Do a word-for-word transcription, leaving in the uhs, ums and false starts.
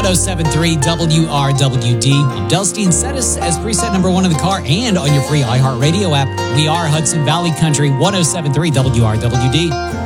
one oh seven point three W R W D. I'm Delstein. Set us as preset number one in the car and on your free iHeartRadio app. We are Hudson Valley Country, one oh seven point three W R W D.